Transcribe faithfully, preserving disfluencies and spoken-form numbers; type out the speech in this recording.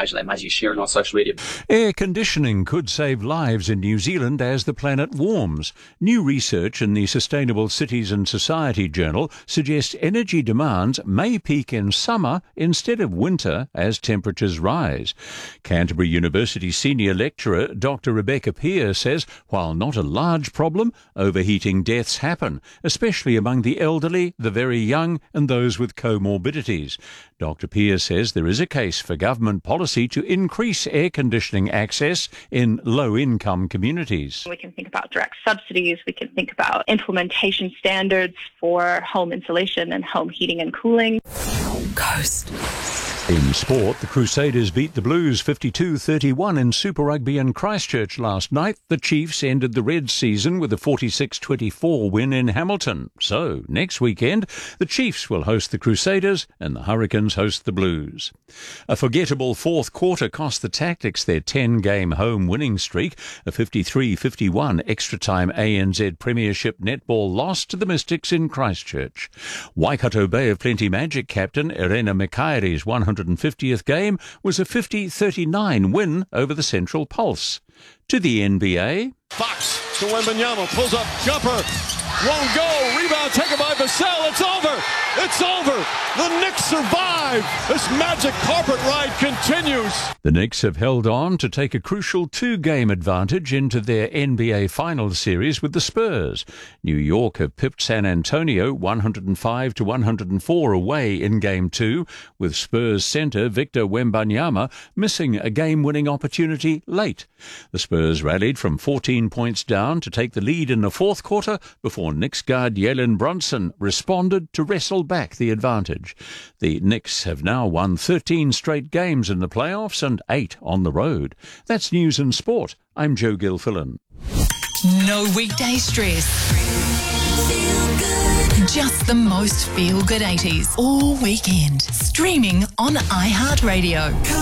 pages they might share on social media. Air conditioning could save lives in New Zealand as the planet warms. New research in the Sustainable Cities and Society journal suggests energy demands may peak in summer instead of winter as temperatures rise. Canterbury University senior lecturer Doctor Rebecca Peer says while not a large problem, overheating deaths happen, especially among the elderly, the very young and those with comorbidities. Doctor Peer says there is a case for government policy to increase air conditioning access in low-income communities. We can think about direct subsidies, we can think about implementation standards for home insulation and home heating and cooling. Coast. In sport, the Crusaders beat the Blues fifty-two thirty-one in Super Rugby in Christchurch last night. The Chiefs ended the Reds season with a forty-six twenty-four win in Hamilton. So, next weekend, the Chiefs will host the Crusaders and the Hurricanes host the Blues. A forgettable fourth quarter cost the Tactics their ten-game home winning streak. A fifty-three fifty-one extra-time A N Z Premiership netball loss to the Mystics in Christchurch. Waikato Bay of Plenty Magic captain Irena Mikairi's one hundred fiftieth game was a fifty thirty-nine win over the Central Pulse. To the N B A. Fox to Wembanyama, pulls up, jumper, won't go, rebound taken by Vassell, it's over, it's over, the Knicks survive, this magic carpet ride continues. The Knicks have held on to take a crucial two-game advantage into their N B A Finals series with the Spurs. New York have pipped San Antonio one hundred five to one hundred four away in Game two, with Spurs centre Victor Wembanyama missing a game-winning opportunity late. The Spurs rallied from fourteen points down to take the lead in the fourth quarter before Knicks guard Jalen Brunson responded to wrestle back the advantage. The Knicks have now won thirteen straight games in the playoffs and eight on the road. That's news and sport. I'm Joe Gilfillan. No weekday stress. Feel good. Just the most feel-good eighties all weekend. Streaming on iHeartRadio.